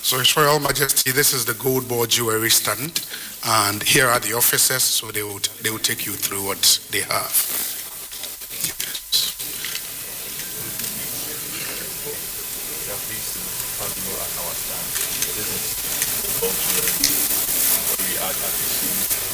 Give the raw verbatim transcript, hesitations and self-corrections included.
So, His Royal Majesty, this is the Gold Ball Jewelry stand, and here are the officers, so they would they will take you through what they have. We add artisan